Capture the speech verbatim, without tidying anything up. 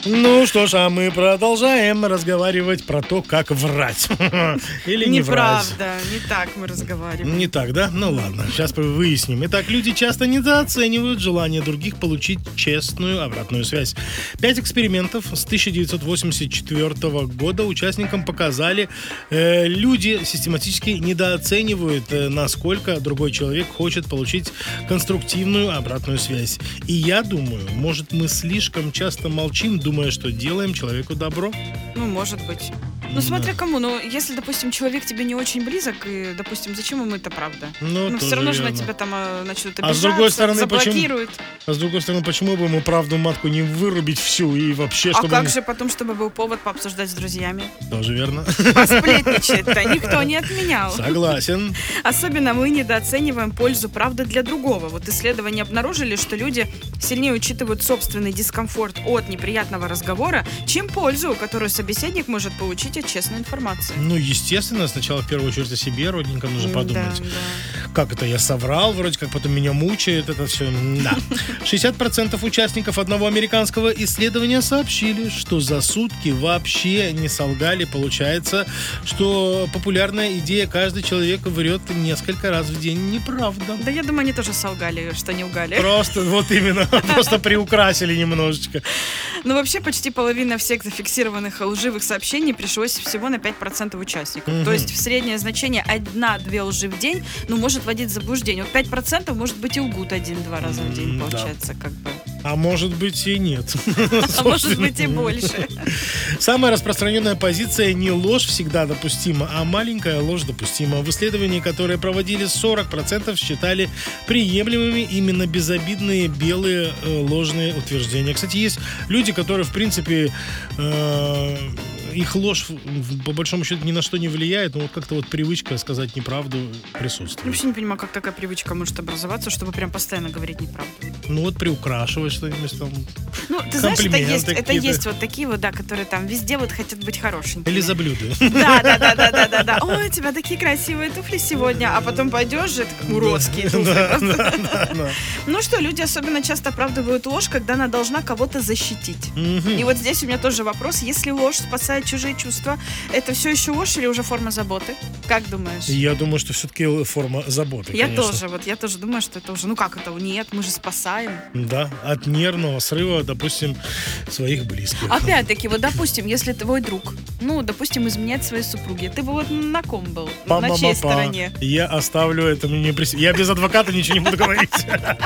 Ну что ж, а мы продолжаем разговаривать про то, как врать. Или не врать. Неправда, не так мы разговариваем. Не так, да? Ну ладно, сейчас выясним. Итак, люди часто недооценивают желание других получить честную обратную связь. Пять экспериментов с тысяча девятьсот восемьдесят четвёртого года участникам показали, э, люди систематически недооценивают, э, насколько другой человек хочет получить конструктивную обратную связь. И я думаю, может, мы слишком часто молчим, думая, что делаем человеку добро? Ну, может быть. Ну, смотря кому. Ну, если, допустим, человек тебе не очень близок, и, допустим, зачем ему это правда? Ну, Ну, тоже все равно же на верно. тебя там э, начнут А обижаться, с другой стороны, заблокируют. А с другой стороны, почему бы ему правду матку не вырубить всю и вообще, А чтобы... как он- же потом, чтобы был повод пообсуждать с друзьями? Тоже верно. Посплетничать-то никто не отменял. Согласен. Особенно мы недооцениваем пользу правды для другого. Вот исследования обнаружили, что люди сильнее учитывают собственный дискомфорт от неприятного разговора, чем пользу, которую собеседник может получить от честной информации. Ну, естественно, сначала в первую очередь о себе, родненько, нужно подумать. Да, да. Как это я соврал, вроде как потом меня мучает это все. Да. шестьдесят процентов участников одного американского исследования сообщили, что за сутки вообще не солгали. Получается, что популярная идея «каждый человек врет несколько раз в день» неправда. Да, я думаю, они тоже солгали, что не лгали. Просто, вот именно, просто приукрасили немножечко. Но вообще почти половина всех зафиксированных лживых сообщений пришлось всего на пять процентов участников. Мгм. То есть в среднее значение одна-две лжи в день, ну, может вводить в заблуждение. Вот пять процентов может быть и лгут один-два раза в день, М, да. получается, как бы. А может быть и нет. А может быть и больше. Самая распространенная позиция: не ложь всегда допустима, а маленькая ложь допустима. В исследовании, которое проводили, сорок процентов считали приемлемыми именно безобидные белые э, ложные утверждения. Кстати, есть люди, которые, в принципе, э, их ложь в- по большому счету ни на что не влияет, но вот как-то вот привычка сказать неправду Я присутствует. вообще не понимаю, как такая привычка может образоваться, чтобы прям постоянно говорить неправду. Ну вот приукрашивать что-нибудь там. Ну, ты знаешь, это Комплименты есть, это какие-то. есть вот такие вот, да, которые там везде вот хотят быть хорошенькими. Или заблюды. Да, да, да, да, да, да, да. Ой, у тебя такие красивые туфли сегодня, а потом пойдешь, это как уродские туфли. Да, просто. да, да, да. Ну что, люди особенно часто оправдывают ложь, когда она должна кого-то защитить. Мгм. И вот здесь у меня тоже вопрос. Если ложь спасает чужие чувства, это все еще ложь или уже форма заботы? Как думаешь? Я думаю, что все-таки форма заботы, Я конечно. тоже, вот я тоже думаю, что это уже, ну как это, нет, мы же спасаем. Да, от нервного срыва, допустим, своих близких. Опять-таки, вот допустим, если твой друг, ну, допустим, изменять своей супруге, ты бы вот на ком был? На чьей Па-па-па-па. стороне? Я оставлю это мне при... Я без адвоката ничего не буду говорить.